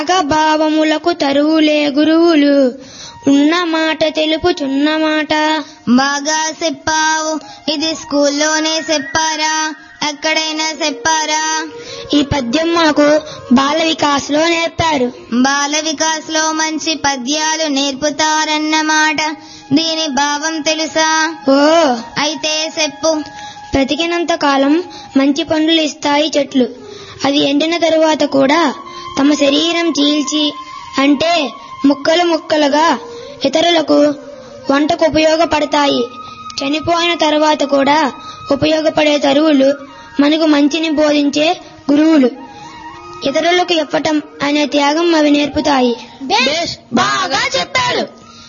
భావములకు తరువులే గురువులు, ఉన్న మాట తెలుపుచున్న మాట. బాగా చెప్పావు. ఇది స్కూల్లోనే చెప్పారా, ఎక్కడైనా చెప్పారా? ఈ పద్యం మాకు బాల వికాస్ లో నేర్పారు. బాల వికాస్ లో మంచి పద్యాలు నేర్పుతారన్నమాట. దీని భావం తెలుసా? ఓ, అయితే చెప్పు. బ్రతికినంత కాలం మంచి పండ్లు ఇస్తాయి చెట్లు. అవి ఎండిన తరువాత కూడా తమ శరీరం చీల్చి, అంటే ముక్కలు ముక్కలుగా ఇతరులకు వంటకు ఉపయోగపడతాయి. చనిపోయిన తర్వాత కూడా ఉపయోగపడే తరువులు మనకు మంచిని బోధించే గురువులు. ఇతరులకు ఇవ్వటం అనే త్యాగం అవి నేర్పుతాయి. బాగా చెప్పాడు.